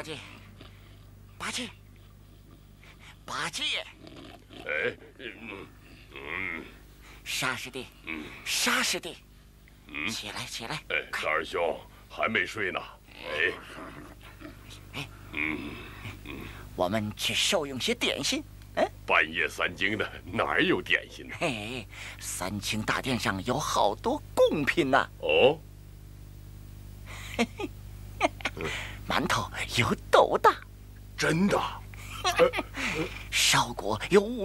唧，吧唧，吧唧。 哎， 沙师弟，沙师弟，起来起来！ 哎，大师兄还没睡呢。 我们去受用些点心。 半夜三更的，哪儿有点心呢？ 嘿，三清大殿上有好多贡品呐。 哦， 馒头有斗大， 真的。 烧果有5